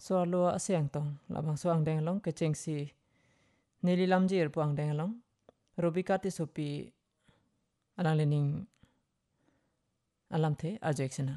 so lo asyang tong labang so ang deng long ke cheng si nili lam jir puang deng long robika ti sopi alang lening alam the arjection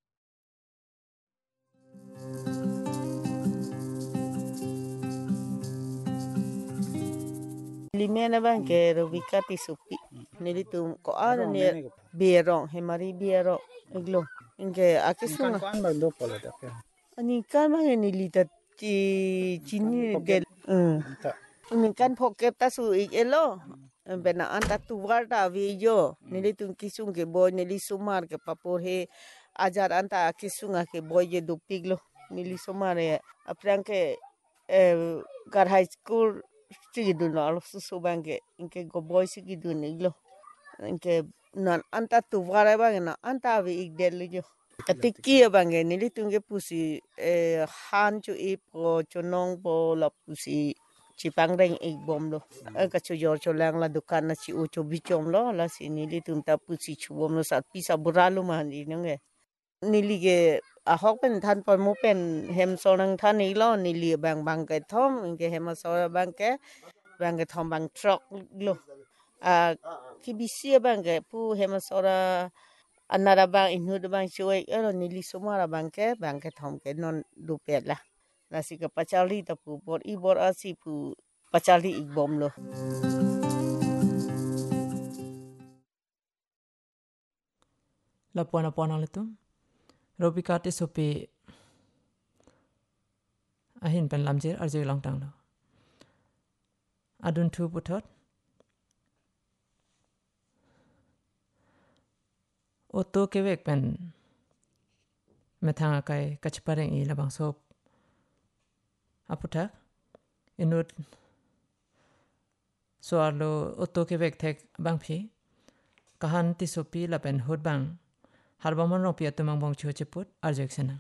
Limena bang ke robika ti sopi nili tu ko ara ne berong hemari berong iglo inge akisunga kan ba do pala da ani kan bang nili ta ti chini gel ni kan poket ta su elo bena anta tu warda video nili tu kisung ke boy nili sumar ke papor he ajar anta kisunga ke boy je dupiglo nili sumar apran ke gar high school sigidu no su bange inke go boy sigidu niglo inke nan anta tu wara bange na anta vi igdel jo katiki bange nili tunge pusi han chu I po chonong po la pusi chipang reng ik bom lo ka chu yor cho lang la dukan na chi u cho bichom lo la si nili tum ta pusi chu bom lo sat pisa buralu man ni nge nili ge a hok pen than por mu pen hem sonang than ni lo nili bang bang ke thom inge hem so bang ke thom bang truck lo kibisi bang ke pu hem so anara bang inu bang chuai ero nili sumara bang ke thom ke non du pet la nasi ke pachali ta pu bor I bor asi pu pachali ik bom lo la puana letu robika ti sopi ahin pen lamjir arjir long tang lo adun thu puthot oto kewek pen methanga kai kachpareng I labang sop aputhak inut soarlo oto kewek thek bang phi kahan ti sopi la pen hot bang harbamon ro pia tumang bong chu cheput arjection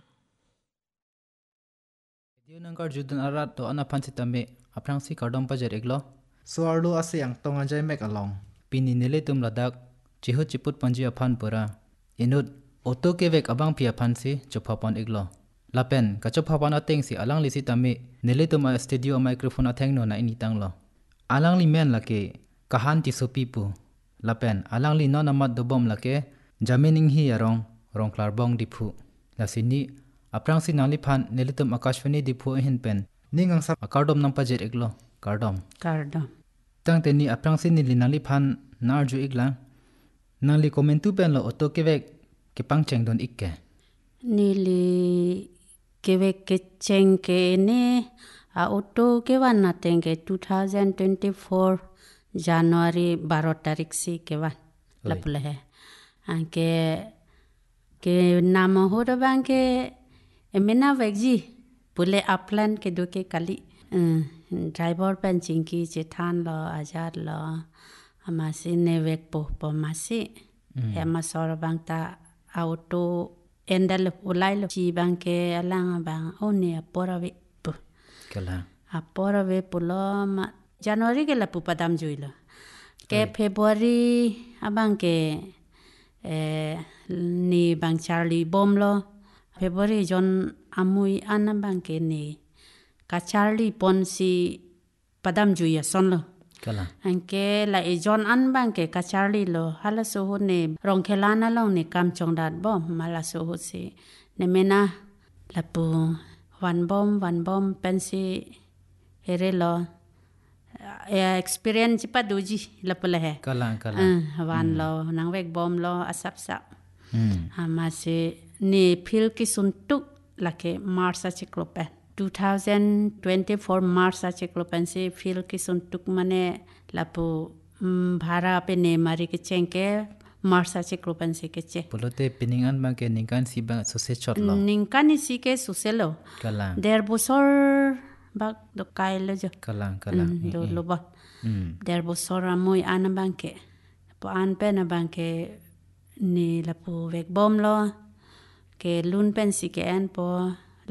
Diyo nang kar judun arat to ana pansi tame aprang si kardom pajer eglo suarlu ase yang tonga jai mek along pini nele tum ladak chihu chiput panji aphan pura inut auto kevek abang pia phan si chophapan eglo lapen ka chophapan ateng si alang lisi tame nele tum a studio microphone atheng no na ini tanglo alang li men lake kahan ti sopi pu lapen alang li no namat dobom lake jamining hi arong rongklar bong diphu lasini aprang si nali phan nelitum akashwani diphu hin pen ningang sa akardom nam pajer eglo kardom tang te ni aprang si ni linali phan narju igla nali komentu pen lo auto kevek ke pangcheng don ikke nili kevek ke cheng ke ne a auto ke wan na tenge 2024 January 12 tarik si ke wan laple hai anke ke nam ho da bang ke emena vegji pule upland ke doke kali driver pen chingki che than lo ajar lo amasi ne vek po masi hema sor bang ta auto endal ulai lo chi bang ke alang bang oni aporave pu kala aporave pulo ma January ke la pu padam juilo ke February abang ke ni bang Charlie bom lo February John amui anabang ke ni ka Charlie ponsi padam juya son lo kala anke la e John an bang ke ka Charlie lo hala so ho ne rong khelana lo ne kam chong dat bom mala so ho si ne mena la pu one bomb pensi here lo experience pa doji la pula hai kala wan lo nang vek bom lo asap sap amase ni phil ki suntuk lake marsa chiklope 2024 marsa chiklopen se phil ki suntuk mane lapu bhara pe ne mari ke chenke marsa chiklopen se ke che polote piningan bang ke ningkan si bang sose chot lo ningkan si ke suselo kala der busor bak do kailo jo kala do loba der busor amoy an bangke po an pe na bangke ni lapu vek bom lo ke lun pen si ke en po